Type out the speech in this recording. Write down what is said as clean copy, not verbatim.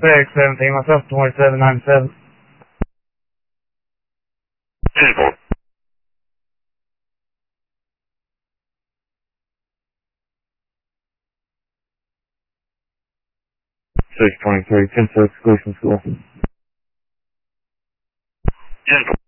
617, myself 2797. People. 623, Tinsel Exclusion School. People.